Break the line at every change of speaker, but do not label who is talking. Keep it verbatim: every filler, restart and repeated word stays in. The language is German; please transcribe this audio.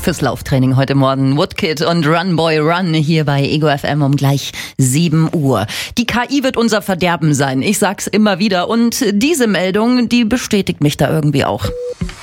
fürs Lauftraining heute Morgen. Woodkid und Run Boy Run hier bei Ego F M um gleich sieben Uhr. Die K I wird unser Verderben sein. Ich sag's immer wieder. Und diese Meldung, die bestätigt mich da irgendwie auch.